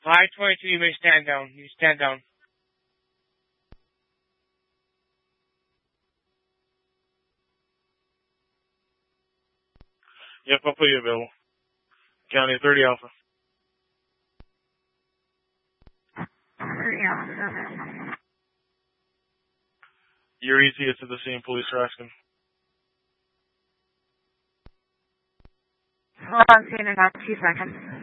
522, you may stand down. You stand down. Yep, I'll put you available. County 30 Alpha. You're easiest to the scene, police are asking. Hold on, scene in about 2 seconds.